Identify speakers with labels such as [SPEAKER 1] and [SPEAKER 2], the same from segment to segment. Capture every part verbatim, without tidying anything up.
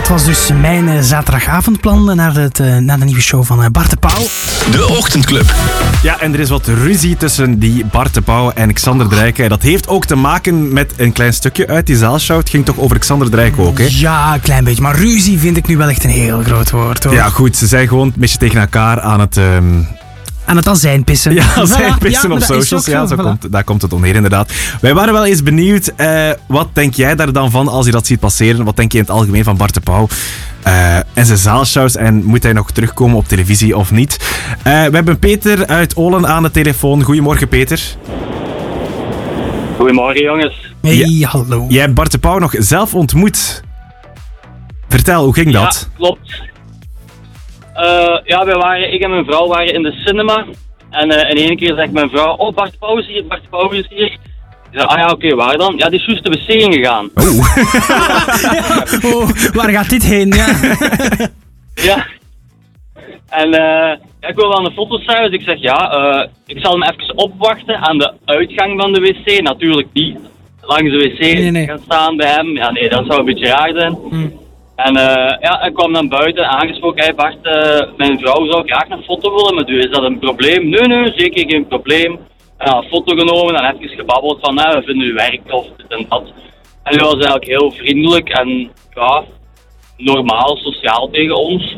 [SPEAKER 1] dat was dus mijn uh, zaterdagavondplan naar, het, uh, naar de nieuwe show van uh, Bart de Pauw.
[SPEAKER 2] De Ochtendclub.
[SPEAKER 3] Ja, en er is wat ruzie tussen die Bart de Pauw en Xander Drijken. Dat heeft ook te maken met een klein stukje uit die zaalshow. Het ging toch over Xander Drijken ook, hè?
[SPEAKER 1] Ja, een klein beetje. Maar ruzie vind ik nu wel echt een heel groot woord, hoor.
[SPEAKER 3] Ja, goed. Ze zijn gewoon een beetje tegen elkaar aan het... Um...
[SPEAKER 1] Aan het azijnpissen.
[SPEAKER 3] Ja, azijnpissen op socials. Ja, zo, zo voilà. komt, daar komt het om neer, inderdaad. Wij waren wel eens benieuwd. Uh, wat denk jij daar dan van als je dat ziet passeren? Wat denk je in het algemeen van Bart de Pauw? Uh, en zijn zaalshows. En moet hij nog terugkomen op televisie of niet? Uh, we hebben Peter uit Olen aan de telefoon. Goedemorgen, Peter.
[SPEAKER 4] Goedemorgen, jongens.
[SPEAKER 1] Hey,
[SPEAKER 3] ja,
[SPEAKER 1] hallo.
[SPEAKER 3] Jij hebt Bart de Pauw nog zelf ontmoet. Vertel, hoe ging dat?
[SPEAKER 4] Ja, klopt. Uh, ja, wij waren, ik en mijn vrouw waren in de cinema. En uh, in één keer zegt mijn vrouw, oh, Bart Pauw is hier, Bart Pauw is hier. Ik zei, ah ja, oké, okay, waar dan? Ja, die is juist de wc ingegaan.
[SPEAKER 3] Oh.
[SPEAKER 1] oh, waar gaat dit heen? Ja.
[SPEAKER 4] ja. En uh, ja, ik wil aan de foto's zijn, dus ik zeg, ja, uh, ik zal hem even opwachten aan de uitgang van de wc. Natuurlijk niet langs de wc nee, nee. gaan staan bij hem. Ja, nee, dat zou een beetje raar zijn. Hmm. En uh, ja, hij kwam dan buiten aangesproken. Hey Bart, uh, mijn vrouw zou graag een foto willen met u. Is dat een probleem? Nee, nee, zeker geen probleem. En dan een foto genomen en even gebabbeld van, nou, we vinden uw werk tof, dit en dat. En hij was eigenlijk heel vriendelijk en ja, normaal, sociaal tegen ons.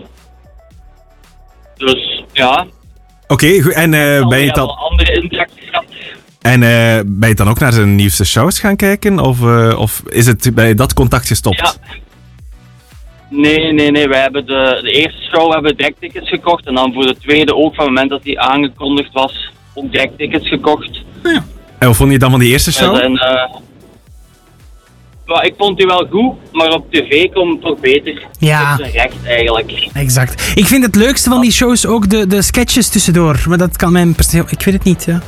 [SPEAKER 4] Dus ja.
[SPEAKER 3] Oké, okay, goed. En uh, ben je dan...
[SPEAKER 4] andere interacties gehad.
[SPEAKER 3] En uh, ben je dan ook naar zijn nieuwste shows gaan kijken? Of, uh, of is het bij dat contact gestopt?
[SPEAKER 4] Ja. Nee, nee, nee. Wij hebben de, de eerste show hebben direct tickets gekocht. En dan voor de tweede ook, van het moment dat die aangekondigd was, ook direct tickets gekocht.
[SPEAKER 3] Ja. En wat vond je dan van die eerste show?
[SPEAKER 4] En, uh, well, ik vond die wel goed, maar op tv komt het toch beter.
[SPEAKER 1] Ja.
[SPEAKER 4] Dat is recht eigenlijk.
[SPEAKER 1] Exact. Ik vind het leukste van die shows ook de, de sketches tussendoor. Maar dat kan mijn persoon... Ik weet het niet, ja.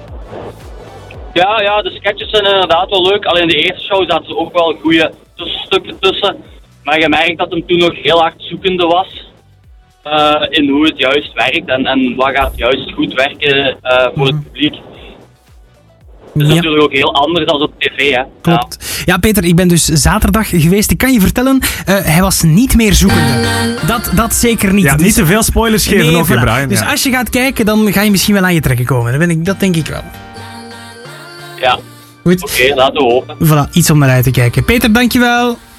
[SPEAKER 4] Ja, ja, de sketches zijn inderdaad wel leuk. Alleen de eerste show zaten er ook wel goede tussenstukken tussen. Maar je merkt dat hem toen nog heel hard zoekende was uh, in hoe het juist werkt en, en wat gaat juist goed werken uh, voor het publiek. Dat is ja. natuurlijk ook heel anders dan op tv, hè.
[SPEAKER 1] Klopt. Ja. ja, Peter, ik ben dus zaterdag geweest. Ik kan je vertellen, uh, hij was niet meer zoekende. Dat, dat zeker niet.
[SPEAKER 3] Ja,
[SPEAKER 1] dus,
[SPEAKER 3] niet te veel spoilers geven
[SPEAKER 1] nee,
[SPEAKER 3] nog,
[SPEAKER 1] voilà.
[SPEAKER 3] Brian.
[SPEAKER 1] Dus
[SPEAKER 3] ja.
[SPEAKER 1] als je gaat kijken, dan ga je misschien wel aan je trekken komen. Dat, ben ik, dat denk ik wel.
[SPEAKER 4] Ja. Oké, okay, laten we hopen.
[SPEAKER 1] Voilà, iets om naar uit te kijken. Peter, dankjewel.